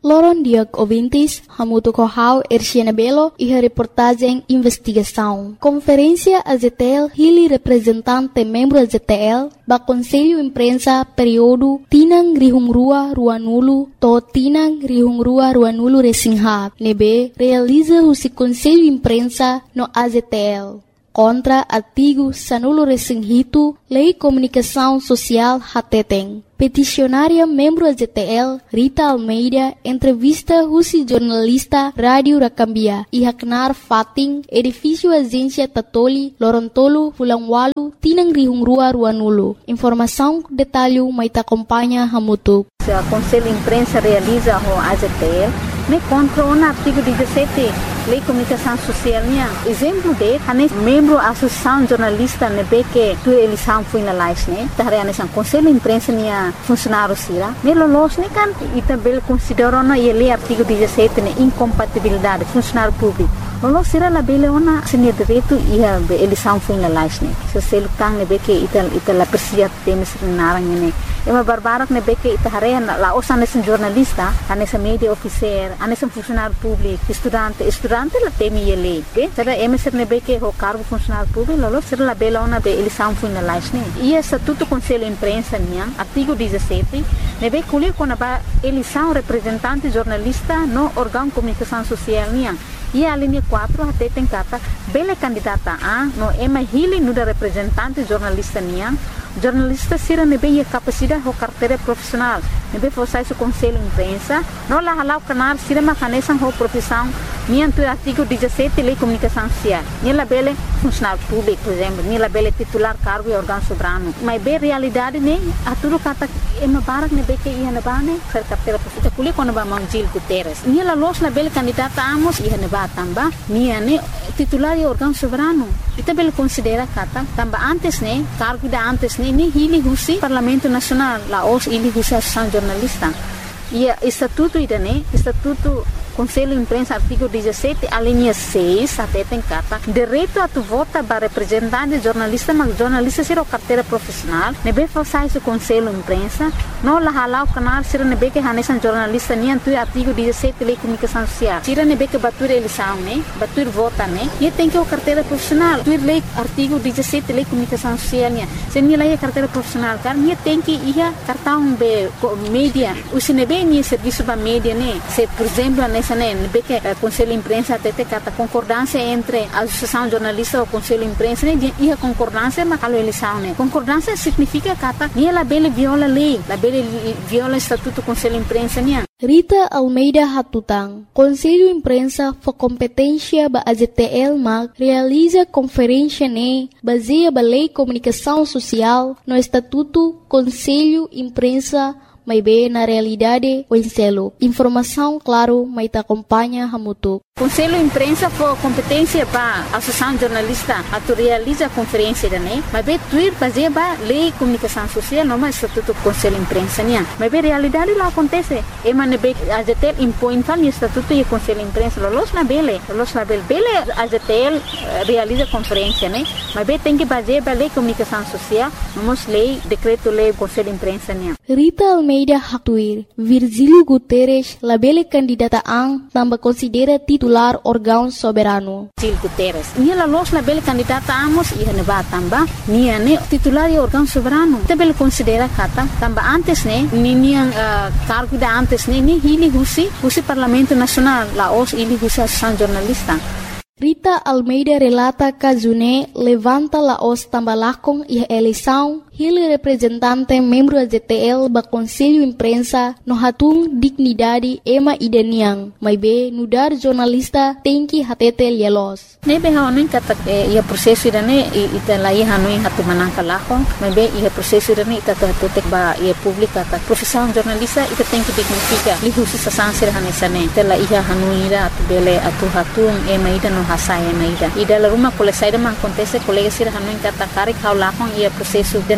Loron Diak Ouvintes, Hamuto Kohau, Erciana Belo e a reportagem Investigação. Conferência AZTL, Hili representante membro AZTL, ba Conselho Imprensa período Tinang Rihungrua Ruanulu, to Tinang Rihungrua Ruanulu Resinghat, nebe realiza o Conselho Imprensa no AZTL. Contra artigo Sanulo Resinghito, Lei Comunicação Social Hateteng. Peticionária membro AZTL, Rita Almeida, entrevista Rusi jornalista Rádio Rakambia e Haknar Fating, edifício Agência Tatoli, Lorontolo, Fulangwalu, Tinang Rihungrua Ruanulu. Informação, detalhe, maita acompanha Hamutuk. O Conselho Imprensa realiza o AZTL, me contra o artigo 17, Lei Comunicação Social. Exemplo de, membro da Associação Jornalista, que tu eleição foi na live, né? Tá Conselho Imprensa, funcionário sira. Nelo los ne kan itabel considero na ele artigo 17 ne incompatibilidade funcionário público. Lo sira la bele ona sine direito e a eleição foi na live, né? Se selo tang ne que ita la persia temes narang ne. É uma barbara que que ita hare la osa nesse jornalista, nesse media officer, nesse funcionário público, estudante la temi ele, que será emeser ne que o cargo funcionário público, lo sira la bele ona be eleição foi na live, né? E estatuto Conselho Imprensa niang artigo 17, nebe kuli kona ba eleição representante jornalista no órgão comunicação social niang. E a linha 4 até tem kata bele candidata a no ema hili nuda representante jornalista niang. Jornalista sira nebe a capacidade ou carteira profissional. Nebe fossai o Conselho Imprensa, não la halau canar sira macanesan ou profissão niang tu artigo 17 Lei Comunicação Social. Nila bele funcionário público, por exemplo, nila bele titular cargo e órgão soberano. Mas bem realidade ne a tudo kata ema barak nebe que ia nebane ser carteira profissional. Kuli quando ba Mangil Guterres. Nila los na bele candidata amos ia neba tamba nia ne titular e órgão soberano. Ita bele considera kata tamba antes ne cargo da antes ne ni hili husi Parlamento Nacional la os hili husi Associação Jornalista. E estatuto ida ne estatuto Conselho Imprensa, artigo 17, a linha 6, até tem carta, direito a tu vota para representante jornalista, mas jornalista será carteira profissional, nebe façai o Conselho Imprensa, não la halau canal, será nebe que hanesan jornalista, nem tu artigo 17, Lei Comunicação Social, será nebe que batur eleição, né, batur vota, né, e tem que o carteira profissional, tu lei artigo 17, Lei Comunicação Social, né, se nem lá é carteira profissional, cara, nem tem que ir cartão be mídia, o se nebe nem serviço para mídia, né, se por exemplo, que o Conselho Imprensa até tem a concordância entre a Associação Jornalista e o Conselho Imprensa e a concordância é a eleição. Concordância significa que ela viola a lei, ela viola o Estatuto do Conselho Imprensa. Rita Almeida Hatutang, Conselho Imprensa for competência ba AZTL mag realiza conferência baseia ba Lei Comunicação Social no Estatuto Conselho Imprensa may be na realidade o enselo. Informação, claro, may ta acompanha Hamutuk. Conselho Imprensa for competência para a Associação Jornalista a tu realiza a conferência da NEI, mas bem tuir fazer ba Lei Comunicação Social, não mais Estatuto do Conselho Imprensa, né? Mas bem realidade lá acontece. E mas bem a AZTL impõe tal Estatuto e Conselho Imprensa, los na bele a AZTL realiza conferência, né? Mas bem tem que fazer ba Lei Comunicação Social, não mais lei, decreto lei Conselho Imprensa, né? Rita Almeida Hatuir, Virgílio Guterres, labele candidata ang tamba considera titular órgão soberano. Virgílio Guterres. Nia los labele candidata amos e neba tamba, nia ne titular e órgão soberano. Tabele considera kata tamba antes ne, nia cargo da antes ne, ni hili husi Parlamento Nacional, la os hili husi Associação Jornalista. Rita Almeida relata que June levanta la os tambalakong e eleição ele representante membro da ZTL ba Conselho Imprensa no hatung dignidade ema idaniang may be nudar jornalista tem que hatete lielos. Nebe hanuin kata ia proseso idane ita lai hanuin hatu manangka lahong may be ia proseso idane ita hatete ba ia publika ta profissão jornalista ita tem que dignifica lihusi sa sansir hanesane ita la ia hanuin ira atu bele atu hatung ema ida no hasaya ema ida la rumah kole saida man acontece colega sira hanuin kata kari kau lahong ia proseso idane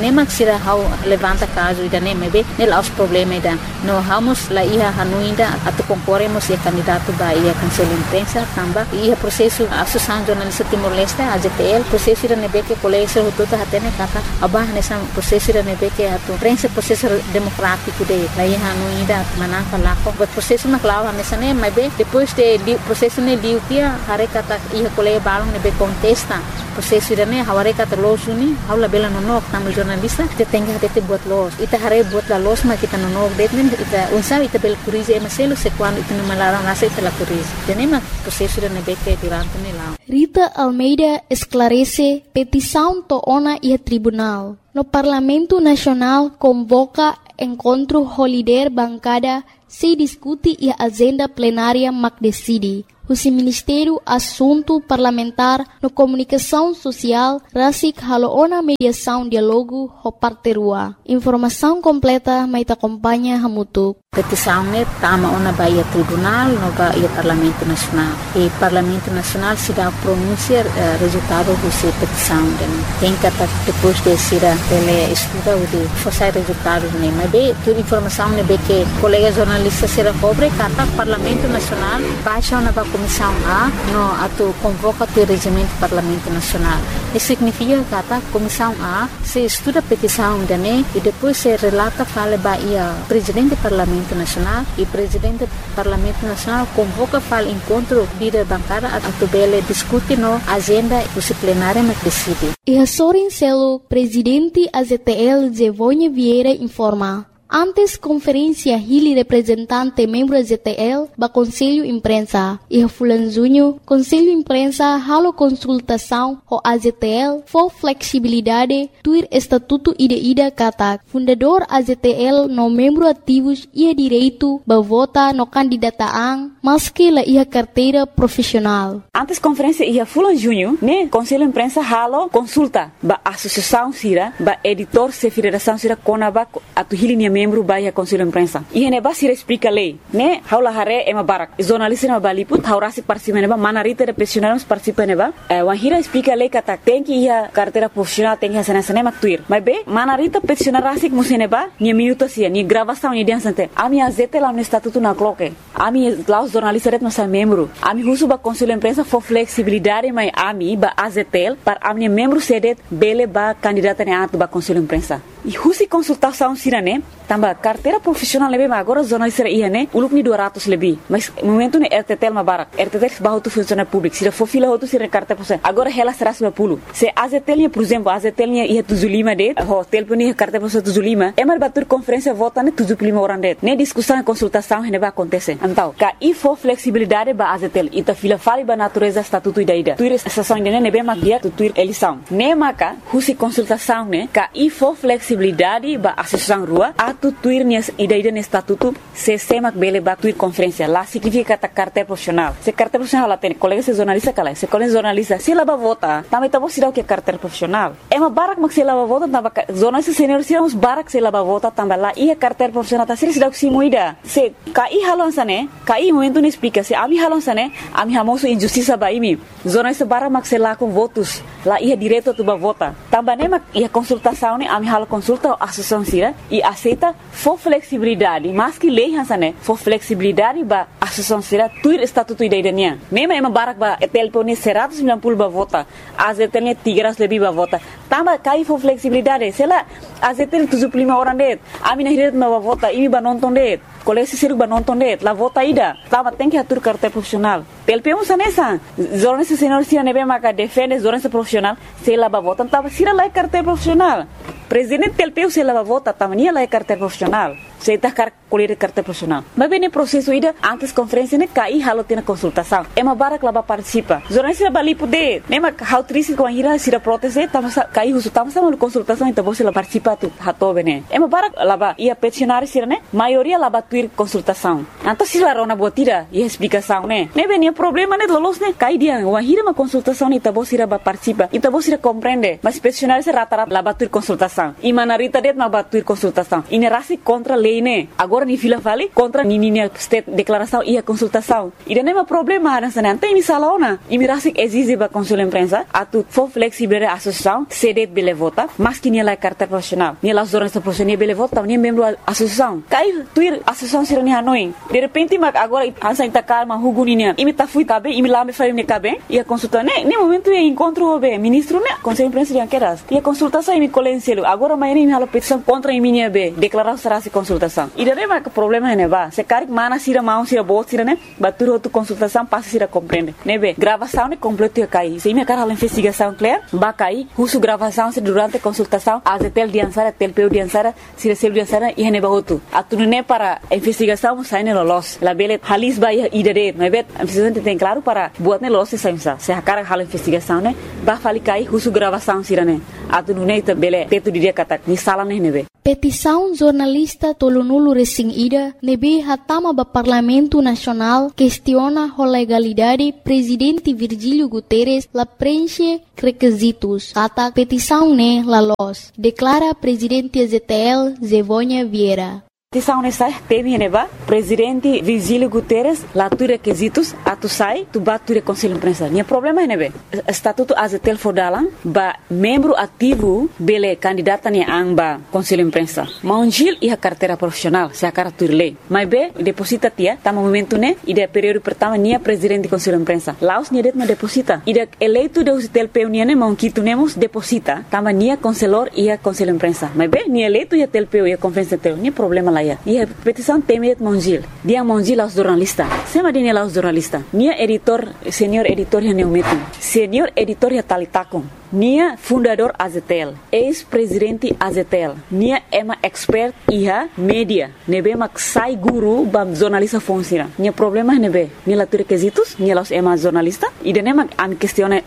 nem maxira how levanta caso ida nem mebe nel aos problema ida no vamos lá ia hanuinda atu concorremos e candidato ba ia conselho imprensa tamba ia processo associação jornalista Timor-Leste AZTL processo ida nebe que colégio rotota hatene kata abah nessa processo ida nebe que atu prensa processo democrático de lá ia hanuinda manaka lako but processo na clava nessa nem mebe depois de processo ne liu kia hare kata ia colégio balong nebe contesta processo ida ne haware kata losuni haula bela nonok tamu jornalista kita tengah tete buat los ita hare buat la los ma kita nonok detmen ita unsa ita bel kurize emaselo se quando ita numalarang nasa ita la kurize denema processo ida nebe que durante ne lao Rita Almeida esclarece petição toona e tribunal. No Parlamento Nacional convoca encontro holiday bancada se discute e agenda plenária mac decide. O Ministério Assunto Parlamentar no Comunicação Social rasik haloona mediação diálogo ho parterua. Informação completa mai acompanha hamutuk. Petição ne tama ona baia tribunal no baia Parlamento Nacional. E Parlamento Nacional se dá pronunciar resultado dessa petição. Tem que depois de ser ele estuda o de forçar resultados ne. Mas bem, toda informação ne be que colega jornalista será cobre kata Parlamento Nacional baixa ona Comissão A no ato convoca o regimento do Parlamento Nacional. Isso significa que Comissão A se estuda a petição e depois se relata fala baia Presidente do Parlamento Nacional e Presidente do Parlamento Nacional convoca fala encontro líder bancada ato bele discute no agenda do plenário mas decide. E a Sorin Celo, Presidente AZTL Zevonha Vieira informa. Antes conferência Hili representante membro ZTL ba Conselho Imprensa e Fulan Junho Conselho Imprensa halo consultação ho AZTL for flexibilidade tuir estatuto ida kata fundador AZTL no membro ativos ia direito ba vota no candidataan maski la ia carteira profissional. Antes conferência ia Fulan Junho ne Conselho Imprensa halo consulta ba associação sira ba editor se federação sira konaba atu Hili membro baia Conselho Imprensa. E ne basira explica lei, né? Haula hare ema barak. Jornalista na baliput haurasi participa neba manarita de profissionais participa neba. Wahira explica lei kata tem que ia carteira profissional tem que sana maktuir. Mas be manarita profissional rasik museneba ni minuto sia ni gravação ni dia sante. Ami azete lá no estatuto na cloque. Ami lá os jornalistas ret nossa membro. Ami husu ba Conselho Imprensa for flexibilidade mai ami ba azetel para ami membro sedet bele ba candidata ne atu ba Conselho Imprensa. E husi consultação sirane tamba carteira profissional lebe ma agora jornalista ia ne uluk ni 200 lebih mas momento ne RTTL ma barak RTTL bahu tu funcionário público sira for fila hotu sira carteira profissional agora ela será 10 se AZTL nya por exemplo AZTL nya ia 75 det hotel puni carteira profissional 75 emar batur conferência vota ne 75 orang det ne discussão e consultação ne ba acontece então ka e for flexibilidade ba AZTL ita fila fali ba natureza estatuto ida tuir estação ne be ma dia tuir eleição ne maka husi consultação ne ka e for flexibilidade ba associação rua atu tuir nias ida no estatuto se semak bele ba tuir conferência lá significa ta carteira profissional se carteira profissional lá tem colega se jornalista kala se colega jornalista se laba vota também tá você dá o que carteira profissional é uma barak mak se laba vota tamba jornalista senior se uns barak se laba vota também lá e a carteira profissional tá se dá o que muida se kai halon sane kai momento não explica se ami halon sane ami hamoso injustiça ba imi jornalista barak mak se lá com votos lá ia direito tu ba vota também né mak ia consultação né ami halo consulta a associação sira e aceita for flexibilidade mas que lei hansane for flexibilidade ba associação sira tuir estatuto idainya mema ema barak ba telpone 190 ba vota azetelnya 300 lebih ba vota tamba kai for flexibilidade sela azetel 75 orang det ami na hiret ba vota imi ba nonton det kolesi siru ba nonton det la vota ida tamba tem que atur carteira profissional telpeu sanesa jornalista senior sira nebe maka defende jornalista profissional sela ba vota tamba sira la carteira profissional Presidente telpeu se lava vota tamania lá é carteira profissional. Se tá colher carteira profissional. Mas bem no processo ida antes conferência ne cai halo tem consultação. É uma barak lá participa. Jornalista bali poder. Nem ma how triste com a ira se proteste tamo cai uso tamo sama consultação então você lá participa tu hato bene. É uma barak lá ia peticionar sira ne maioria lá tuir consultação. Então se lá rona botira e explicação ne. Ne bem problema né lolos né cai dia wahira uma consultação ita bosira ba participa ita bosira compreende mas peticionário se rata la batur consultação e manarita det ma batur consultação e ne rasi contra lei né agora ni fila vale contra nininha state declaração e a consultação e não é um problema ada sana tem misalona e me rasi exige ba consul imprensa atu for flexible associação cede bele vota mas que ni la carta profissional ni la zona profissional bele vota ni membro associação cai tuir associação sira ni hanoi de repente mas agora asa ita calma huguninya e me tá fui cabe e me lá me faz me cabe e a consulta né momento é encontro o ministro né conselho imprensa de anqueras e a consultação e me colencielo agora mais nem a petição contra a minha b declarar será se consultação e daí mas o problema é né va se caric mana sira mão sira bot sira né batur outra consultação passa sira compreende né be gravação né completo ia cair se minha cara a investigação clear ba cair uso gravação se durante a consultação a tel diansara tel peu diansara sira sel diansara e ne ba outro atu né para a investigação sai ne los la bele halis ba idade não é bet a investigação tem claro para buat ne los se a cara a investigação né ba fali cair uso gravação sira né atu né bele teto dia kata ni sala né be petição jornalista Tolonulu Resing Ida nebe hatama ba Parlamento Nacional questiona a legalidade presidente Virgílio Guterres la preenche requisitos kata petição ne la los declara presidente ZTL Zevônia Vieira. Petição nessa teve neba presidente Virgílio Guterres lá tu requisitos atu sai tu bature conselho imprensa nem problema é nebe estatuto azetel fodalan ba membro ativo bele candidata ne amba conselho imprensa maungil e a carteira profissional se a carteira lei mas be deposita tia tá momento né e de período pertama nia presidente conselho imprensa laos nia det ma deposita e de eleito de azetel peuniane né monquito nemos deposita tama nia conselor e a conselho imprensa mas be nia eleito e a tel peu e a conferência tel nem problema lá e a petição temet mongil dia mongil aos jornalistas sema dia aos jornalistas nia editor senior editor ya neumetu senior editor ya talitakon nia fundador Azetel ex-presidente Azetel nia ema expert iha media nebe mak sai guru bam jornalista fonsira nia problema nebe nia la requisitos nia los ema jornalista e de nema am questione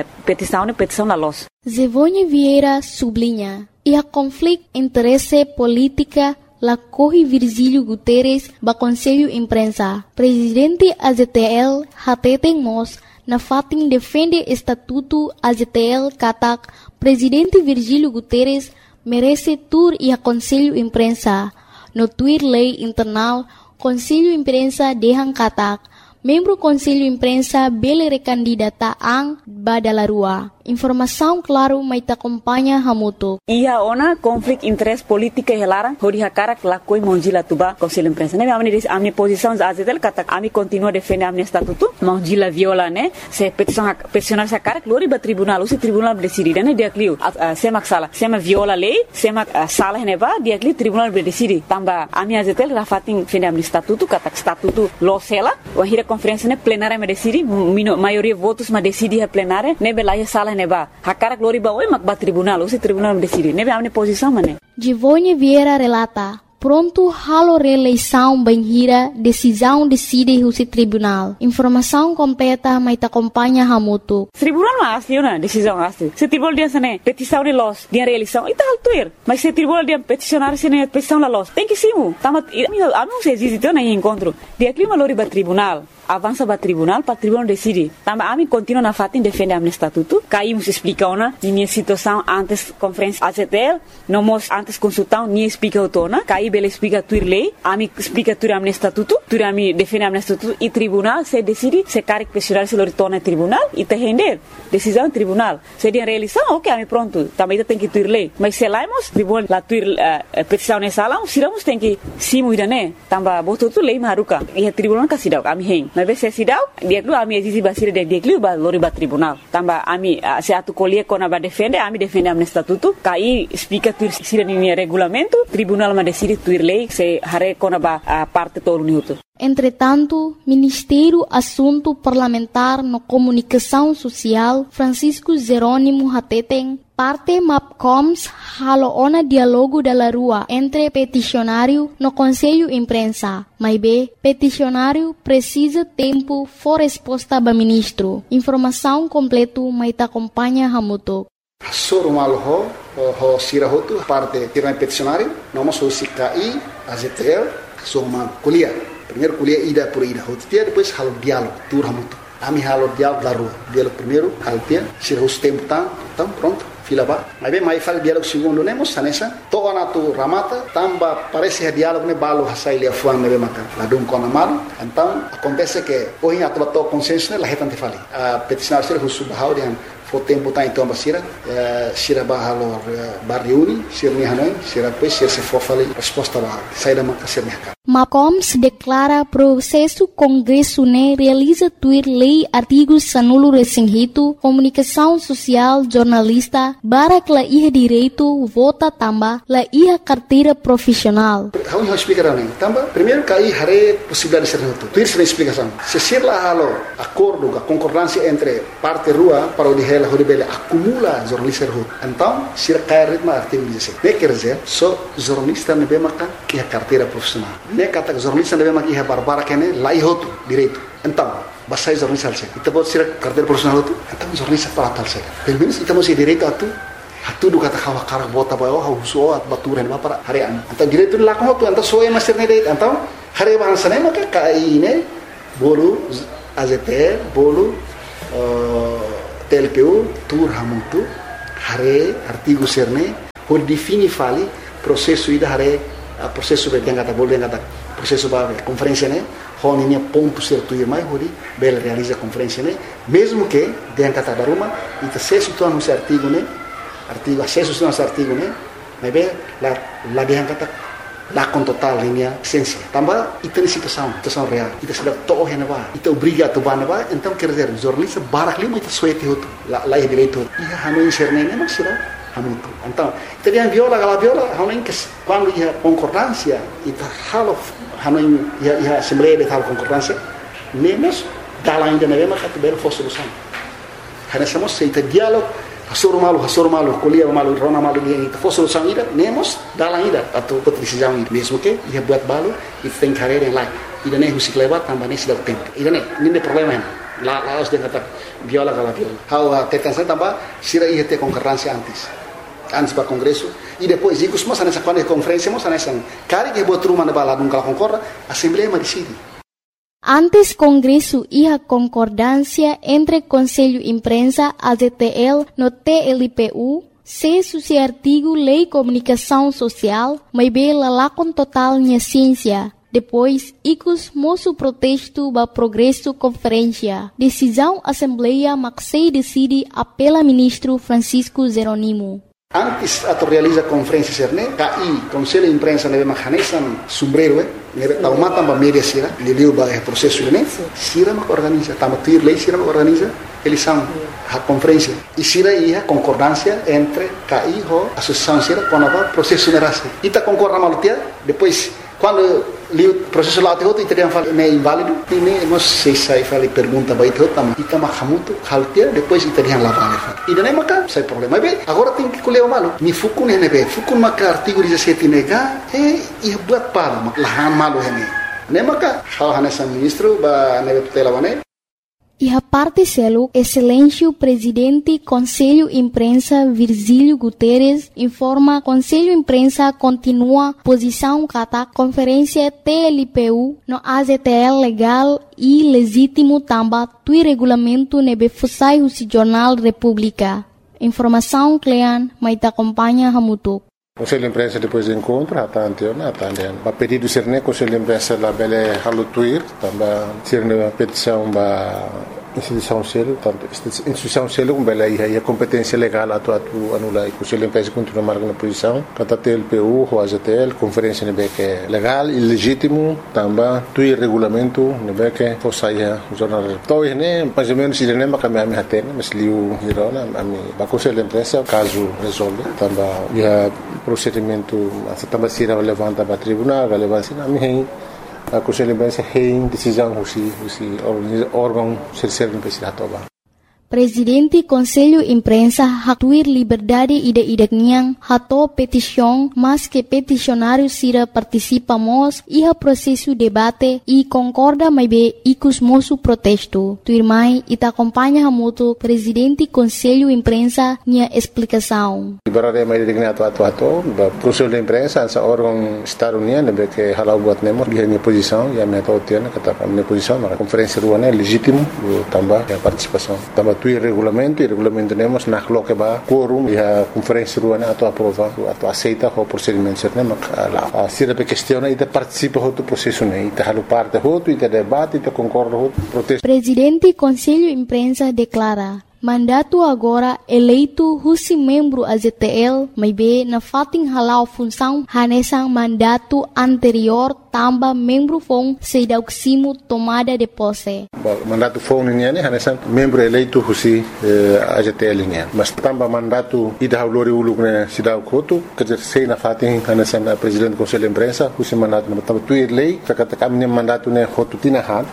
petição la los Zevônia Vieira sublinha e a conflito interesse política la corre Virgílio Guterres ba Conselho Imprensa. Presidente AZTL hateten mos na fatin defende estatuto AZTL katak Presidente Virgílio Guterres merece tur e a Conselho Imprensa. No tuir lei internal Conselho Imprensa dehang katak membro Conselho Imprensa bele recandidata ang badalarua. Informação claro mai ta acompanha hamuto. Ia ona conflict interest politika helara hori hakara lakoi monjila tuba Conselho Imprensa. Ne amni posição azetel kata ami continua defender amni estatuto monjila viola ne se peticionar sa cara glori ba tribunal usi tribunal decide ne dia clio semak sala sema viola lei semak sala ne ba dia clio tribunal decide tamba ami azetel rafatin defender amni estatuto kata estatuto lo sela wahira conferência ne plenária me decide maioria votos ma decide a plenária ne belaya sala neba hakara glori ba oi mak ba tribunal o se tribunal decide nebe amne posição mané Zevônia Vieira relata pronto halo reeleição banhira decisão decide o se tribunal informação completa mai ta acompanha hamuto tribunal mas na decisão asli se tribunal dia sane petição de los dia reeleição e tal tuir mas se tribunal dia peticionar sene petição la los tem que simu tamat amo se existe na encontro dia clima lori ba tribunal avança para tribunal decide. Tamba ami continua na fatin defende amne estatuto. Caímos explica ona minha situação antes conferência AZTL, nomos antes consultão ni explica otona. Caí bele explica tuir lei, ami explica tuir amne estatuto, tuir ami defende amne estatuto e tribunal se decide se caric pessoal se loritorna tribunal e te render decisão tribunal. Se dia realização, ok, ami pronto. Também tem que tuir lei. Mas se laimos tribunal la tuir petição nessa lá, siramos tem que simu idane. Tamba boto tu lei maruka. E tribunal kasidau ami hen. Mas se sidau dia dulu ami exige basir dia clio ba lori ba tribunal tamba ami se atu colie kona ba defende ami defende amne estatuto kai explica tuir sira ni regulamento tribunal ma decide tuir lei se hare kona ba parte todo minuto. Entretanto, Ministério Assunto Parlamentar no Comunicação Social Francisco Jerônimo Hateten parte MAPCOMS haloona dialogo da rua entre peticionário no Conselho Imprensa. Mas peticionário precisa tempo for resposta ba ministro. Informação completo mai ta acompanha hamuto. Surmal ho sirahotu parte tirna peticionário, noma so sikai AZTL Soma kuliah. Primeiro kuliah ida por ida. Hotia depois halo diálogo, tur hamutu. Ami halo diálogo da rua. Diálogo primeiro, haltia, sira os tempo tam pronto. Fila ba. Mas bem, mais fala diálogo segundo, né, moça, nessa. Toda na tu ramata, tamba parece diálogo né balo hasai lia fuan né bemaka. Lá dum com amado. Então, acontece que hoje a tua consenso né, lá retante fali. A peticionar sira husu bahau dia o tempo tá então basira, sira bahalo barriuni, sira ni hanoi, sira depois sira se for fali resposta lá, sai da maka sira ni MAPCOM se declara processo Congresso né realiza tuir lei artigos sanulo resinghito, comunicação social, jornalista, barak la iha direito, vota tamba, la iha carteira profissional. How you explicar né? Tamba, primeiro cai hare possibilidade de ser reto. Tuir sem explicação. Se ser lá halo acordo, a concordância entre parte rua para o dihela horibele acumula jornalista rua. Então, sira cai ritmo artigo 16. Ne quer dizer, só jornalista ne bemaka que a carteira profissional. Ne kata jornalista ne bemaka que barbara que ne lá ihoto direito. Então, basai jornalista alse. Ita bot sira carteira profissional tu. Então jornalista para tal se. Pelo menos ita mesti direito atu. Hatu do kata kawa karak bota bayo hauso at baturan ba para harian. Então direito lá com tu, então só é master ne direito. Então, hari bahasa ne maka kai ne bolu AZT bolu TLPU tur hamutu hare artigo serne por defini fali processo ida hare processo be dengata bol dengata processo ba conferência né honinha ponto certo ir mais hori bel realiza conferência né mesmo que dengata daruma ita se situa no artigo né artigo acesso no artigo né mas bem la dengata lá com total linha essência também ita situação real ita sudah toh yang ba ita obriga tu ba ba então quer dizer jornalista barak lima ita suete hotu lá é direito ia hanoi serne né mas será hamutu então ita dia viola hanoi que quando ia concordância ita halo hanoi ia assembleia de tal concordância nemos dalam ainda na mesma categoria for solução hanya samo se ita diálogo hasor malu, kuliah malu, rona malu dia itu fosse solução ida, nemos dalam ida atau decisão ida mesmo que ia buat balu, itu tem carreira yang lain. Ida ne husik lewat tambah ne sudah tempo. Ida ne ini problema lah harus dia kata viola kalau viola. How tetansa tambah sira ia ter concorrência antes para congresso e depois ikut mas nessa quando conferência mas nessa cari que buat rumah na bala nunca concorda, assembleia mas decide. Antes Congresso iha concordância entre Conselho Imprensa, AZTL, no TLPU, se suci artigo Lei Comunicação Social, mas bela lá com total minha ciência. Depois, icus moço protesto ba progresso conferência. Decisão Assembleia Maxei decide apela ministro Francisco Jeronimo. Antes atau realiza conferência serne, KI Conselho Imprensa nebe mahanesan sombrero nebe tau mata ba media sira, liliu ba processo ne, sira mak organiza, tama tuir lei sira mak organiza, eles são a conferência. E sira ia concordância entre KI ho associação sira com a processo nerase. Ita concorda malutia, depois quando o processo lá te outro teriam falado é inválido e nem nós sei sai fale pergunta vai te também ita mahamuto haltia depois teriam lá vale e daí maca sai problema bem agora tem que colher o malo ni fukun ne be fukun maca artigo 17 nega e buat para lahan malo ne maca hal hanesa ministro ba ne tutela wane. E a parte selo, Excelêncio Presidente Conselho Imprensa Virgílio Guterres informa Conselho Imprensa continua posição kata conferência TLPU no AZTL legal e legítimo tamba tui regulamento nebe fusai o Jornal República. Informação Clean, mas te acompanha Hamutuk. Conselho de Imprensa depois do encontro, atende. A pedido ser ne Conselho de Imprensa lá bele halutuir, também ser ne petição ba instituição selo, tanto instituição selo com bele aí a competência legal atu anula e Conselho de Imprensa continua marcando posição, kata TLPU, o AZTL, conferência ne que é legal e legítimo, também tuir regulamento ne que fosse aí o jornal. Então ne mais ou menos ele ne makami ami hatene, mas liu hirona ami ba Conselho de Imprensa caso resolve, também procedimento também se levanta para tribunal, relevância na minha a Conselho de Imprensa tem decisão se órgão ser não precisa tomar. Presidente Conselho Imprensa hatuir liberdade ida-idakniang hato petição, mas que peticionário sira participamos iha processo debate e concorda mais bem icus moço protesto. Tuirmai ita acompanha hamuto Presidente Conselho Imprensa nia explicação. Liberdade mais idakniang atu Conselho de Imprensa essa órgão Estado União que halau buat nemo dia minha posição e a minha totiana kata minha posição na conferência ruana é legítimo também a participação também tu regulamento temos na que ba quorum e a conferência ruana atu aprova atu aceita o procedimento certo mak lá se a questão ida participa do processo né ita halu parte hoto ita debate ita concorda hoto protesto. Presidente Conselho Imprensa declara mandato agora eleito husi membro AZTL mai be na fating halau função hanesang mandato anterior tamba membro fong sedauksimo tomada de posse. Mandato fong niya hanesang membro eleito husi AZTL niya. Mas tamba mandato ida haulori uluk na sidauk hotu kajer sei na fating hanesang presidente Conselho Imprensa husi mandato na tamba tuir lei kata kami mandato ne hotu tinahan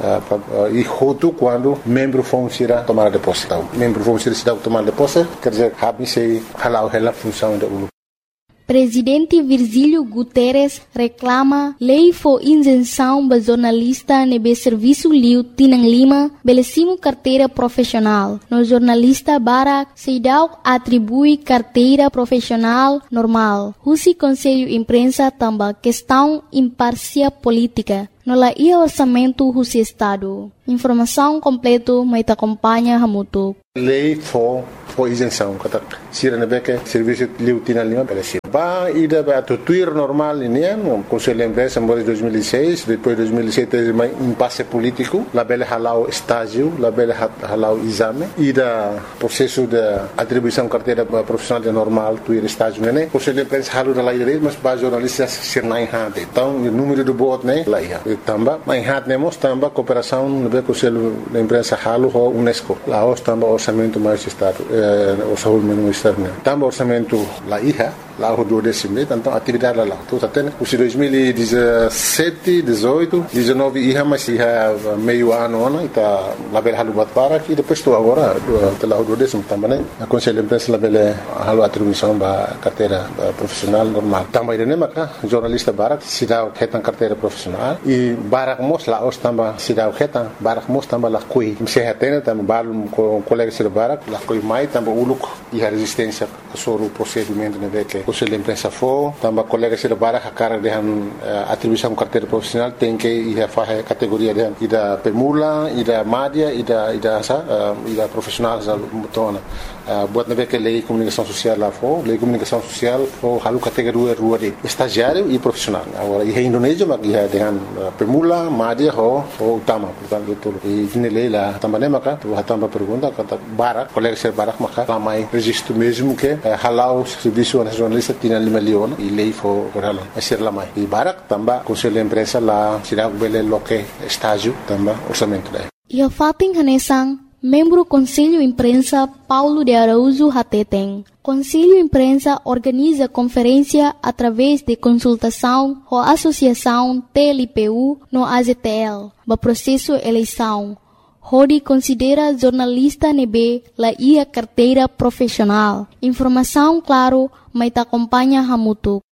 e hotu quando membro fong sira tomada de posse. Vamos ser cidade tomar de posse, quer dizer, habise halau hela função da ULU. Presidente Virgílio Guterres reclama lei for isenção ba jornalista nebe serviço liu tinang lima belecimo carteira profissional. No jornalista Barak Seidau atribui carteira profissional normal. Husi Conselho Imprensa tamba questão imparcial política. No la ia orçamento husi Estado. Informação completo mai ta acompanha hamutu. Lei for isenção kata sira nebeke serviço liu tinang lima belecimo. Ba ida ba tuir normal ini no Conselho de Imprensa em 2006, depois 2007 teve um impasse político, la bela halau estágio, la bela halau exame, ida processo de atribuição carteira profissional de normal, tuir estágio né. Conselho de Imprensa halu da lei mas ba jornalistas ser na hade. Então o número de votos né lá ia. Tamba, mas hade nemos tamba cooperação no Conselho de Imprensa halu ho UNESCO. Lá os tamba orçamento mais estado, orçamento externo. Tamba orçamento lá ia. Lá o 12 então atividade lá tudo até né 2017 18 19 ia mas ia meio ano ita lá bela halu batpara que depois estou agora lá o 12 também né a Conselho de Imprensa lá bela halu atribuição ba carteira profissional normal também né maka jornalista Barak sidau ketan carteira profissional e Barak mos lá os tamba sidau ketan Barak mos tamba lá coi se hatena tamba balum com colega de Barak lá coi mai tamba uluk e a resistência sobre o procedimento né que Conselho de Imprensa for, também colegas de Barak a cara de atribuição carteira profissional tem que ir a fazer categoria de ida pemula, ida média, ida profissional já mutona. Buat nabe que lei comunicação social lá for, lei comunicação social for halu categoria rua de estagiário e profissional. Agora e Indonésia mas ia dengan pemula, média ou utama, portanto tudo. E nele lá também maka, tu também pergunta kata Barak, colegas de Barak maka ramai registro mesmo que halau serviço nacionalista tinha 5 milhões e lei foi correla a ser lá mais e Barak também Conselho de Imprensa lá será bele loque estágio também orçamento daí e a fating hanesang membro Conselho Imprensa Paulo de Araújo Hateteng. Conselho Imprensa organiza conferência através de consultação com a Associação TLPU no AZTL, para processo eleição. Rodi considera jornalista nebe la ia carteira profissional. Informação claro, mas te acompanha hamutu.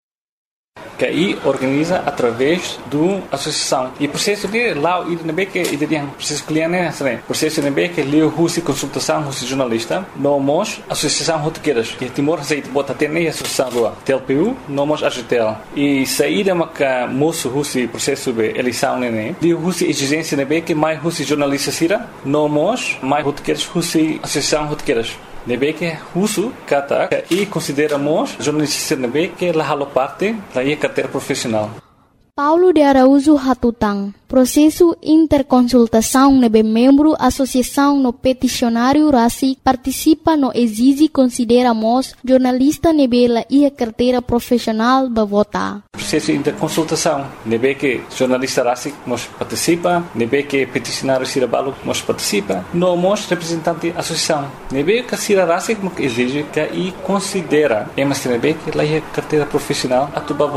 Que aí organiza através do associação e processo de lá o nebe que ideia processo cliente né processo nebe que leu husi consultação husi jornalista nomos associação rotequeiras que Timor Receita bota ter nem associação do TLPU nomos AGTL e saída maca moço husi processo de eleição né de husi exigência nebe que mais husi jornalista sira nomos mais rotequeiras husi associação rotequeiras nebe que husu kata e consideramos jornalista nebe que la halo parte da carteira profissional. Paulo de Araújo Hatutang, processo interconsultação nebe membro associação no peticionário RACI participa no exige consideramos jornalista nebe la ia carteira profissional ba vota. Processo interconsultação nebe que jornalista RACI nos participa, nebe que peticionário Sirabalo nos participa, nós representante associação nebe que Sira RACI exige que e considera, mas nebe que la ia carteira profissional a tuba vota.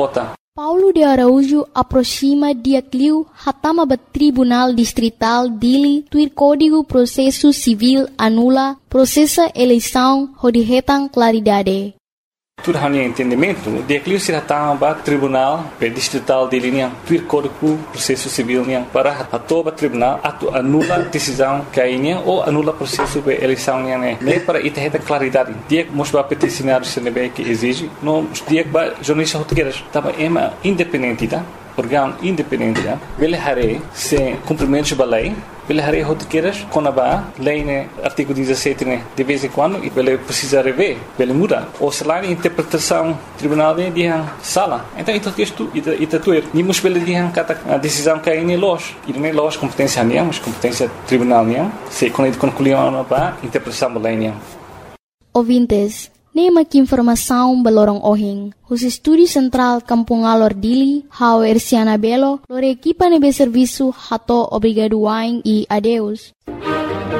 Paulo de Araújo aproxima dia cliu hatama ba Tribunal Distrital Dili tuir Código Processo Civil anula processa eleição rodihetan claridade. Tudo hanya entendimento, dia cliu se hatama ba Tribunal Distrital Dili niang tuir Código Processo Civil niang para hatoba tribunal atu anula decisão kainya ou anula processo be eleição niang ne para iterhetan claridade. Dia mosba peticionário senebe que exige no dia ba jornalista hotegueiras tava ema independente tá órgão independente tá ele hare se cumprimentos ba lei ele hare hotegueiras conaba lei né artigo 17 né de vez em quando e ele precisa rever ele muda ou se lá interpretação tribunal de dia sala então isso texto ita tuer ni mus ele dia kata decisão que aí los e nem los competência nem mas competência tribunal nem se quando concluiu ba interpretação lei nem ouvintes. Nema que informação belorong ohing. Os Estúdio Central Kampung Alor Dili, hao Erciana Belo, lore equipa nebe serviço hato obrigado wain e adeus.